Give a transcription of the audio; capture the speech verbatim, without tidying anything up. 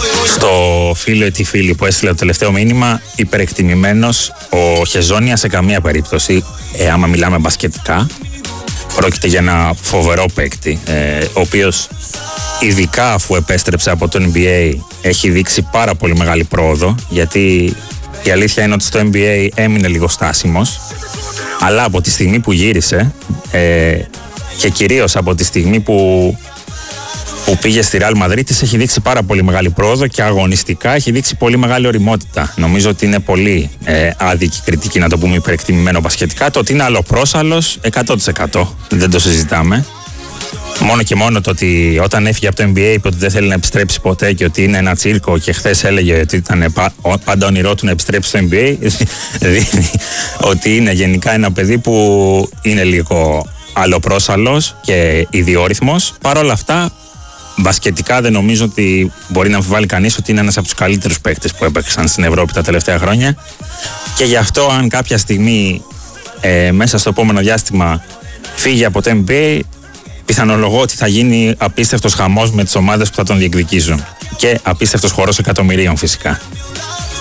Στο φίλο ή τη φίλη που έστειλε το τελευταίο μήνυμα, υπερεκτιμημένος ο Χεζόνια σε καμία περίπτωση. Ε, άμα μιλάμε μπασκετικά, πρόκειται για ένα φοβερό παίκτη, ε, ο οποίος ειδικά αφού επέστρεψε από το N B A έχει δείξει πάρα πολύ μεγάλη πρόοδο, γιατί η αλήθεια είναι ότι στο N B A έμεινε λίγο στάσιμος, αλλά από τη στιγμή που γύρισε ε, και κυρίως από τη στιγμή που που πήγε στη Real Madrid, της έχει δείξει πάρα πολύ μεγάλη πρόοδο και αγωνιστικά έχει δείξει πολύ μεγάλη ωριμότητα. Νομίζω ότι είναι πολύ ε, άδικη κριτική, να το πούμε υπερεκτιμημένο μπασκετικά. Το ότι είναι αλλοπρόσαλλος, εκατό τοις εκατό δεν το συζητάμε. Μόνο και μόνο το ότι όταν έφυγε από το N B A είπε ότι δεν θέλει να επιστρέψει ποτέ και ότι είναι ένα τσίρκο, και χθες έλεγε ότι ήταν πάντα όνειρό του να επιστρέψει στο N B A, δείχνει ότι είναι γενικά ένα παιδί που είναι λίγο αλλοπρόσαλλος και ιδιόρυθμος. Παρ' όλα αυτά, μπασκετικά δεν νομίζω ότι μπορεί να αμφιβάλλει κανείς ότι είναι ένας από τους καλύτερους παίκτες που έπαιξαν στην Ευρώπη τα τελευταία χρόνια, και γι' αυτό αν κάποια στιγμή ε, μέσα στο επόμενο διάστημα φύγει από το N B A, πιθανολογώ ότι θα γίνει απίστευτος χαμός με τις ομάδες που θα τον διεκδικήσουν και απίστευτος χορός εκατομμυρίων φυσικά.